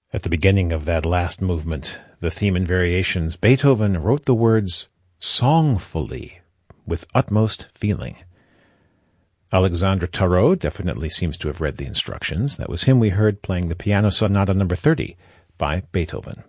At the beginning of that last movement, the theme and variations, Beethoven wrote the words songfully, with utmost feeling. Alexandre Tarot definitely seems to have read the instructions. That was him we heard playing the Piano Sonata No. 30 by Beethoven.